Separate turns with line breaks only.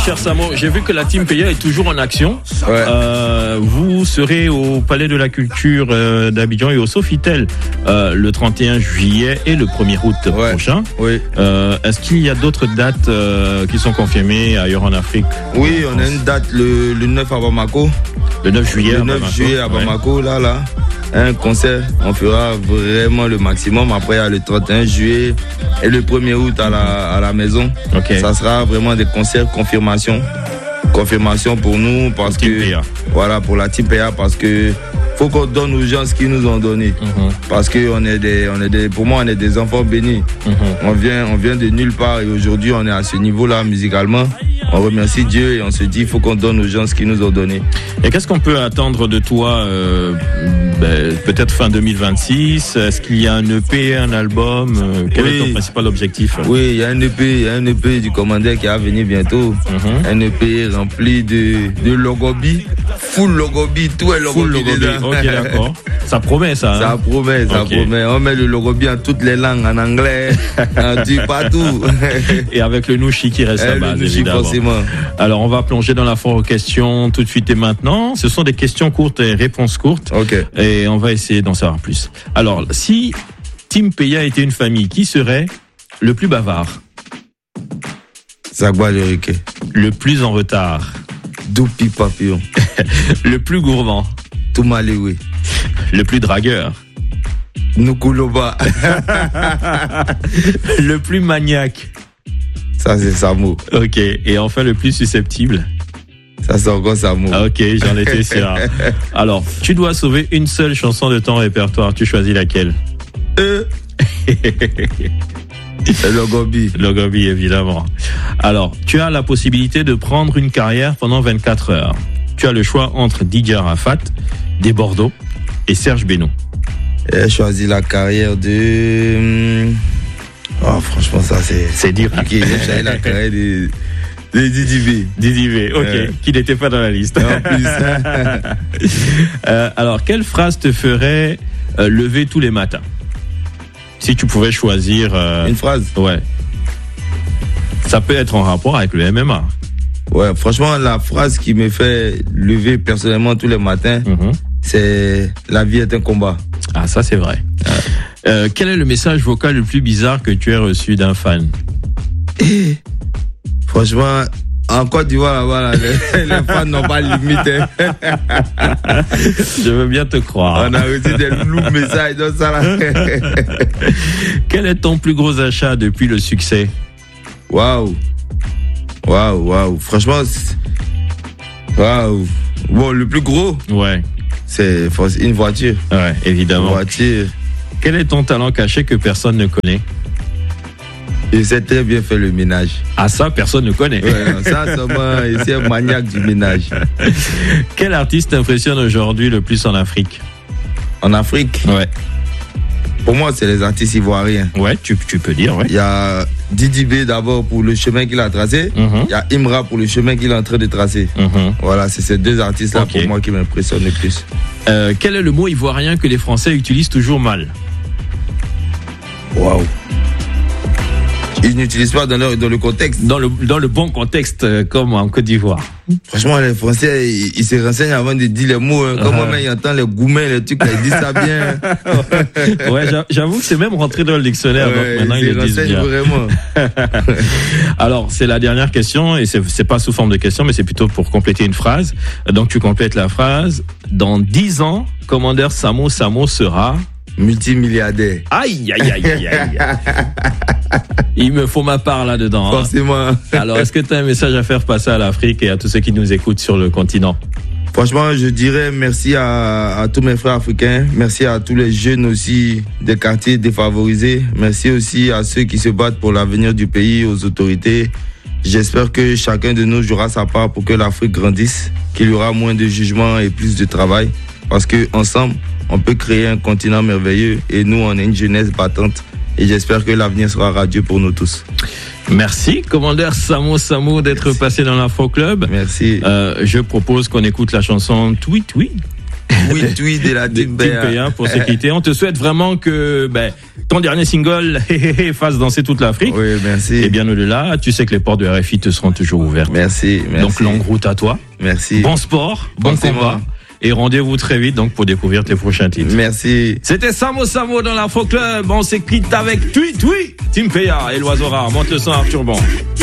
cher Samo, j'ai vu que la Team Peya est toujours en action.
Ouais.
Vous serez au Palais de la Culture d'Abidjan et au Sofitel le 31 juillet et le 1er août prochain.
Oui.
Est-ce qu'il y a d'autres dates qui sont confirmées ailleurs en Afrique?
Oui, on a une date le 9 à Bamako.
Le 9 juillet.
Le 9 juillet à Bamako, là. Un concert, on fera vraiment le maximum. Après, il y a le 31 juillet et le 1er août à la maison.
Okay.
Ça sera vraiment des concerts confirmation pour nous parce que voilà, pour la Team Peya, parce que faut qu'on donne aux gens ce qu'ils nous ont donné. Parce que pour moi, on est des enfants bénis. On vient de nulle part et aujourd'hui, on est à ce niveau-là musicalement. On remercie Dieu et on se dit il faut qu'on donne aux gens ce qu'ils nous ont donné.
Et qu'est-ce qu'on peut attendre de toi peut-être fin 2026? Est-ce qu'il y a un EP, un album? Quel est ton principal objectif?
Oui, il y a un EP du commandeur qui va venir bientôt. Un EP rempli de logobi, full logobi, tout est logobi dedans.
Ok, d'accord. Ça promet ça.
Ça promet. On met le logobi en toutes les langues, en anglais, en du partout.
Et avec le nouchi qui reste à base, évidemment.
Forcément.
Alors, on va plonger dans la foire aux questions tout de suite et maintenant. Ce sont des questions courtes et réponses courtes.
Ok.
Et on va essayer d'en savoir plus. Alors, si Team Peya était une famille, qui serait le plus bavard?
Zagba le Riquet.
Le plus en retard?
Doupi Papillon.
Le plus gourmand?
Toumalewe.
Le plus dragueur?
Nukuloba.
Le plus maniaque?
Ça, c'est Samo.
Ok. Et enfin, le plus susceptible?
Ça, c'est encore Samo.
Ok, j'en étais sûr. Alors, tu dois sauver une seule chanson de ton répertoire. Tu choisis laquelle?
Logobi.
Logobi, évidemment. Alors, tu as la possibilité de prendre une carrière pendant 24 heures. Tu as le choix entre DJ Arafat, Des Bordeaux et Serge Benoît.
J'ai choisi la carrière de... Oh, franchement, ça, c'est
dire.
J'ai choisi la carrière de Didi
B, ok, qui n'était pas dans la liste.
En plus.
Alors, quelle phrase te ferait lever tous les matins? Si tu pouvais choisir...
Une phrase?
Ouais. Ça peut être en rapport avec le MMA.
Ouais, franchement, la phrase qui me fait lever personnellement tous les matins, c'est « La vie est un combat ».
Ah, ça c'est vrai. Quel est le message vocal le plus bizarre que tu aies reçu d'un fan?
Franchement, en Côte d'Ivoire, voilà, les fans n'ont pas de limite.
Je veux bien te croire.
On a reçu des lourds messages dans ça là.
Quel est ton plus gros achat depuis le succès?
Waouh. Franchement, waouh. Bon, le plus gros.
Ouais.
C'est une voiture.
Ouais, évidemment.
Une voiture.
Quel est ton talent caché que personne ne connaît?
Je sais très bien faire le ménage.
Ah, ça, personne ne connaît.
Ouais, non, ça, seulement, c'est un maniaque du ménage.
Quel artiste t'impressionne aujourd'hui le plus en Afrique?
En Afrique?
Ouais.
Pour moi, c'est les artistes ivoiriens.
Ouais, tu peux dire, ouais.
Il y a Didi B d'abord pour le chemin qu'il a tracé. Il y a Imra pour le chemin qu'il est en train de tracer. Voilà, c'est ces deux artistes-là pour moi qui m'impressionnent le plus.
Quel est le mot ivoirien que les Français utilisent toujours mal?
Waouh. Ils n'utilisent pas dans le contexte.
Dans le bon contexte, comme en Côte d'Ivoire.
Franchement, les Français, ils se renseignent avant de dire les mots. Comme moi-même, ils entendent les gourmets, les trucs, ils disent ça bien.
Ouais, j'avoue que c'est même rentré dans le dictionnaire. Donc maintenant, ils le disent bien.
Vraiment.
Alors, c'est la dernière question, et c'est pas sous forme de question, mais c'est plutôt pour compléter une phrase. Donc, tu complètes la phrase. Dans 10 ans, commandeur Samo sera...
multimilliardaire.
Aïe. Il me faut ma part là-dedans.
Forcément.
Alors, est-ce que tu as un message à faire passer à l'Afrique et à tous ceux qui nous écoutent sur le continent?
Franchement, je dirais merci à tous mes frères africains. Merci à tous les jeunes aussi des quartiers défavorisés. Merci aussi à ceux qui se battent pour l'avenir du pays, aux autorités. J'espère que chacun de nous jouera sa part pour que l'Afrique grandisse, qu'il y aura moins de jugement et plus de travail. Parce qu'ensemble, on peut créer un continent merveilleux et nous, on est une jeunesse battante. Et j'espère que l'avenir sera radieux pour nous tous.
Merci, commandeur Samo d'être passé dans l'Info Club.
Merci.
Je propose qu'on écoute la chanson Tweet.
Oui, de la Team
Paya pour se quitter. On te souhaite vraiment que ton dernier single fasse danser toute l'Afrique.
Oui, merci.
Et bien au-delà, tu sais que les portes de RFI te seront toujours ouvertes.
Merci.
Donc longue route à toi.
Merci.
Bon sport, bon combat. Et rendez-vous très vite donc pour découvrir tes prochains titres.
Merci.
C'était Samo Samo dans l'Afro Club. On se quitte avec Tui Team Paya et l'oiseau rare. Monte le son Arthur Bon.